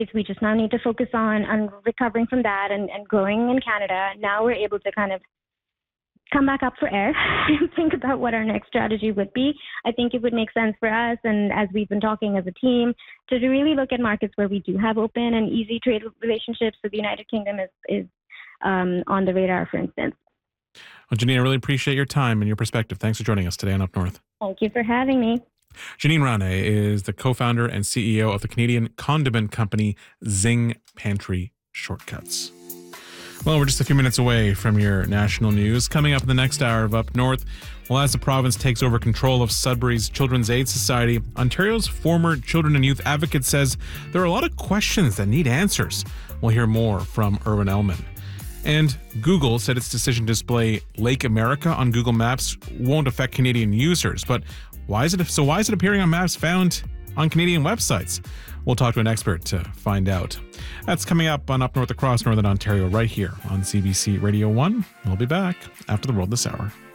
we just now need to focus on recovering from that and growing in Canada. Now we're able to kind of come back up for air and think about what our next strategy would be. I think it would make sense for us, and as we've been talking as a team, to really look at markets where we do have open and easy trade relationships. So the United Kingdom is on the radar, for instance. Well, Janine, I really appreciate your time and your perspective. Thanks for joining us today on Up North. Thank you for having me. Janine Rane is the co-founder and CEO of the Canadian condiment company Zing Pantry Shortcuts. Well, we're just a few minutes away from your national news. Coming up in the next hour of Up North, well, as the province takes over control of Sudbury's Children's Aid Society, Ontario's former children and youth advocate says there are a lot of questions that need answers. We'll hear more from Erwin Ellman. And Google said its decision to display Lake America on Google Maps won't affect Canadian users. But why is it appearing on maps found on Canadian websites? We'll talk to an expert to find out. That's coming up on Up North across Northern Ontario right here on CBC Radio 1. We'll be back after the world this hour.